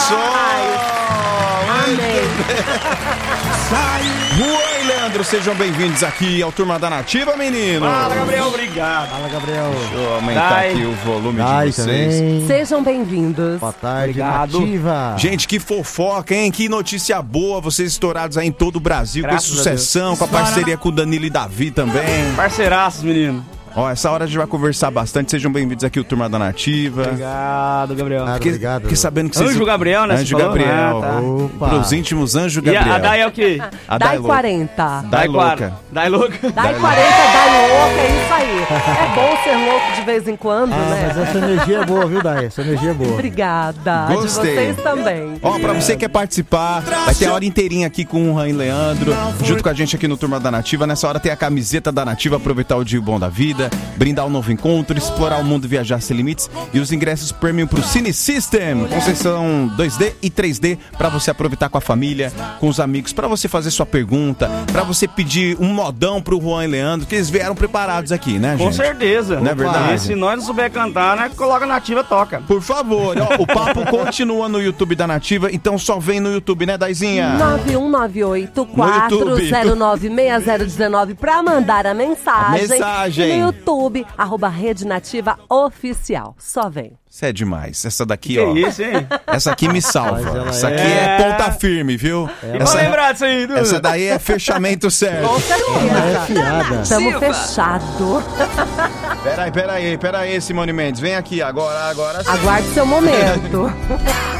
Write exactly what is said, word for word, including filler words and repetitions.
só! Amém. Juan e Leandro, sejam bem-vindos aqui ao Turma da Nativa, menino. Fala, Gabriel, obrigado. Fala, Gabriel. Deixa eu aumentar Dai. aqui o volume Dai de vocês. também. Sejam bem-vindos. Boa tarde, Obrigado. Nativa. Gente, que fofoca, hein? Que notícia boa, vocês estourados aí em todo o Brasil, Graças com a sucessão, com a parceria com o Danilo e Davi também. Parceiraços, menino. Ó, essa hora a gente vai conversar bastante, sejam bem-vindos aqui ao Turma da Nativa. Obrigado, Gabriel. Ah, Fiquei, obrigado. fiquei sabendo que vocês... Anjo Gabriel, né? Anjo você falou? Gabriel. Ah, tá. Opa. Pros íntimos, Anjo E Gabriel. a, a Dai é o quê? A Dai louca. quarenta. Dai louca. quatro. Dai louca. Dai quarenta, dai louca, é isso aí. É bom ser louco de vez em quando, Ah, né? mas essa energia é boa, viu, Dai? Essa energia é boa. Obrigada. Gostei. De vocês também. Ó, pra você que quer participar, vai ter a hora inteirinha aqui com o Juan e Leandro, junto com a gente aqui no Turma da Nativa. Nessa hora tem a camiseta da Nativa, aproveitar o dia bom da vida, brindar um novo encontro, explorar o mundo, viajar sem limites e os ingressos premium pro Cine System, com sessão dois D e três D, pra você aproveitar com a família, com os amigos, pra você fazer sua pergunta, pra você pedir um modão pro Juan e Leandro, que eles vieram preparados aqui, né, gente? Com certeza. Não é verdade? E se nós não souber cantar, né? Coloca Nativa, toca. Por favor, ó, o papo continua no YouTube da Nativa, então só vem no YouTube, né, Daizinha? nove um nove oito, quatro zero nove, seis zero um nove pra mandar a mensagem. A mensagem. E no YouTube, arroba Rede Nativa Oficial. Só vem. Isso é demais. Essa daqui, Que ó. isso, hein? Essa aqui me salva. Mas ela Essa é- aqui é ponta firme, viu? E Essa, vamos lembrar disso aí, Dudu. essa daí é fechamento certo. Com certeza. É fiada. Tamo fechado. Peraí, peraí, peraí, Simone Mendes. Vem aqui agora, agora sim. Aguarde seu momento.